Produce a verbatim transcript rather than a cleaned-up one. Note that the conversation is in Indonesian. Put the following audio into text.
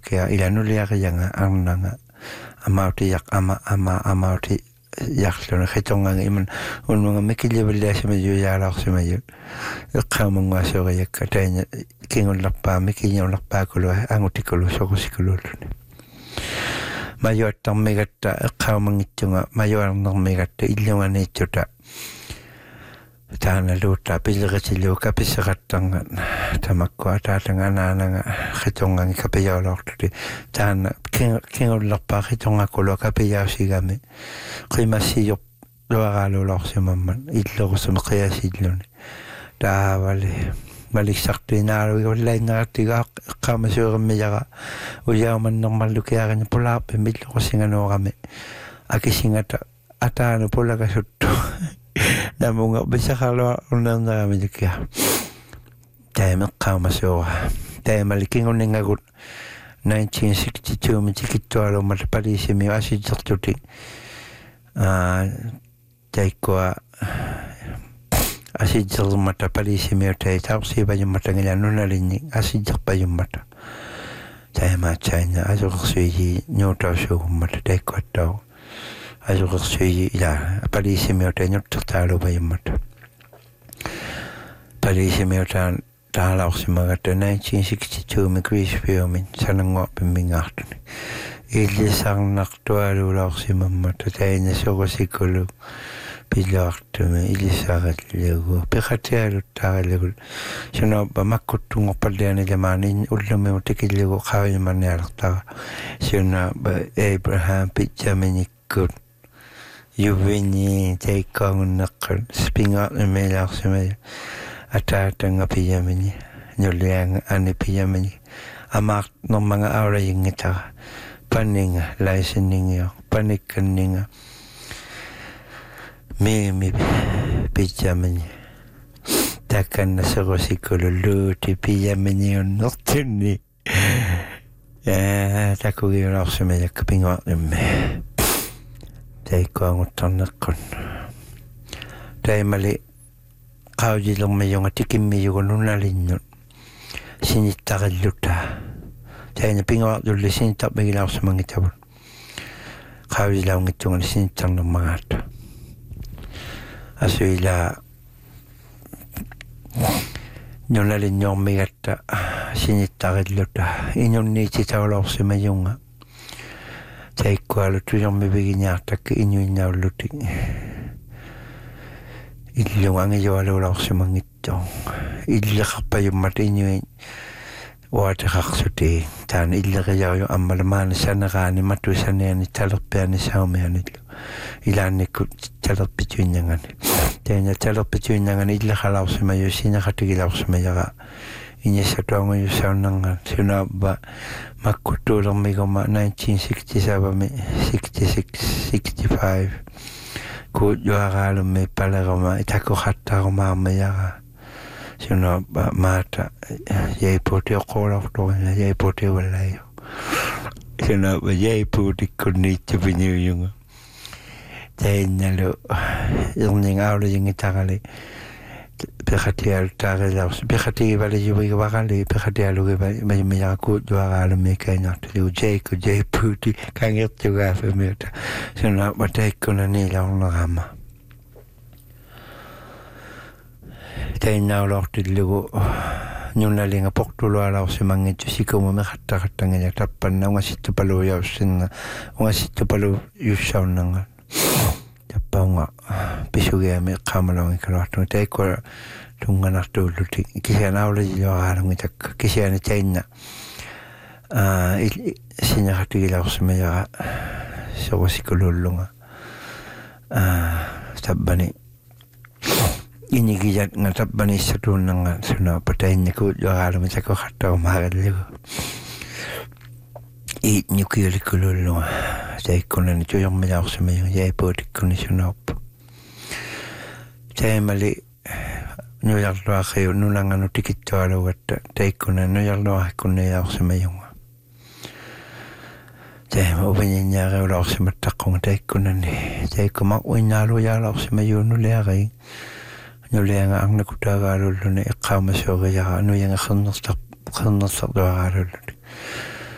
kia ila nuliarianga arnanga amauti yak ama ama amauti yakluna khitonga iman ununga mikiliwilla semayu yaalaq semayu iqqamanga soga yakkatanya kingun lappa mikinya lappa kulu angutikulu sokusikulu mayo tammegatta iqqamangittunga mayo arnermegatta illunga neittuta taana luutta pilgatilu kapisaqattanga tamakku ataatanga naananga khitonga kapiyaalortuti taana kingun lappa khitonga kulu kapiyaasigami qimassiyup luaraalulorsimamman illorusum qiasilluni taavali maliksartinaalu ullainnerattigaa eqqaamasuurimmiyaga uyaamannermallukiarini pulaarpi millorussinganuurami akisingata ataanu pulagasuttu namunga bisaqarlua unerneramilikkia taimeqqaamasuura taimalikingunningagut nineteen sixty-two mitikittualummat palisimi asitsertuti ah taikkoa asitsermata palisimi tai tausiipajummat ngilannunalinni asitserpajummata taimaatsainna asuqersuiji nyuutausuugummat taikkoattau asuqersuiji ila palisimi tai nyuttertaalupajummata palisimi taan taalaorsimagatta nineteen sixty-two mikrisfiumin sananguarpimmingaartuni illisarnartualuulaorsimammata taina soqosikulu pilaartumi illisaagallugu piqatialuttaagallugu sunoppa makkuttunngorpallianilamaani ullumi tikillugu qaavimanialertara sunoppa Abraham pitjaminikkut yuvini taikkaangunneqqal spingaarnimeilaarsumaya ataatanga piyamini nullianga ani piyamini amaart normanga aurayingitara panninga laisinningia panikkanninga mimi piyamini takanna sogosikulu luuti piyamini unnertunni yaa takugiulaarsumajakka pinguarnimme taikkaanguttarneqqun taimali qaujillermayunga tikimmiyugununnalinnut sinittaqilluta taina pinguartulli sinittarpigilaarsumangitabut qaujilaungittunga sinittarnermagaata asuila nunalinnormigatta sinittaqilluta inunniititaulorsimayunga taikkualu tuyormivigiñaartakka inuinnaulluti illungangijualuulorsimangittu illeqarpajummat inuin uateqarsuti taan illeqijauju ammalamaani saneraani matusaniani talerpiani saumianillu ilaannikku talerpituinnangani taina talerpituinnangani illeqalaorsimaju sinaqatigilaorsimajaqa inisatuanguju saunangan sunappa makkuttuulermiguma nineteen sixty-seven sixty-six sixty-five kujuaraalummi palerama itakuqattarumaarmayaqa sunappa maata yaipuutioqquulortuina yaipuutiuvallayu sunappa yaipuutikkunniitsupiniujunga tainnalu erningaulujingitaqali piqatialu taarilaus piqatigivalijuvigivagali piqatialugivajumiyaqa kujuaraalummi kainartaliu jaiku jaipuuti kangertugaafamiuta sunappa taikkunaniilaornerama tainnaulortillugu nunalinga portulualaorsimangittu sikuma meqattaqattangila tappanna ungasittupaluujaussinna ungasittupalu yussaunanga tappaunga pisugiami qaamaloongikaluartunga taikkua tunganartuulluti kisianaulajiluaraalungitakka kisiani tainna ah sinaqatigilaorsimajaqa soqosikulullunga ah tabbani inigijat ngatabbani satunnanga sunappa tainniku juaraalumitakuqattarumaaqallugu i nyukiulikululluga taikkunani tuyormilaorsimajuga yaipuutikkuni sunappa taimali nujarluaqiu nunanganu tikittualugatta taikkuna nujarluaqikkunnilaorsimajuga taima upañiñaariulaorsimattaqqunga taikkunani taikkuma uinnaalujaalaorsimajuunuliaqi nulianga arnakutaagaalulluni iqqaamasuugiyaqa nuyanga qernertar qernersarluaraalulluti